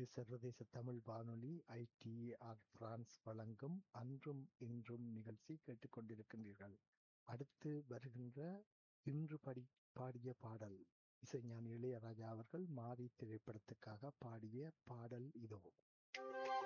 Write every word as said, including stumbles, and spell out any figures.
இது சர்வதேச தமிழ் வானொலி ஐடிஆர் பிரான்ஸ் வழங்கும் அன்றும் இன்றும் நிகழ்ச்சி கேட்டுக்கொண்டிருக்கின்றீர்கள். அடுத்து வருகின்ற இன்று படி பாடிய பாடல் இசைஞானி இளையராஜா அவர்கள் மாரி திரைப்படத்துக்காக பாடிய பாடல் இதோ.